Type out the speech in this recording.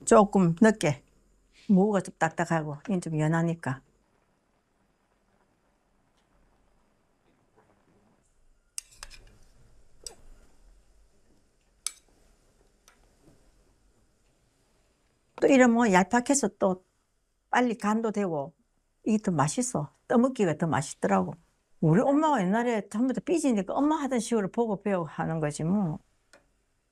조금 늦게. 무가 좀 딱딱하고 이건 좀 연하니까. 또 이러면 얄팍해서 또 빨리 간도 되고 이게 더 맛있어. 떠먹기가 더 맛있더라고. 우리 엄마가 옛날에 전부 다 삐지니까 엄마 하던 식으로 보고 배워 하는 거지 뭐.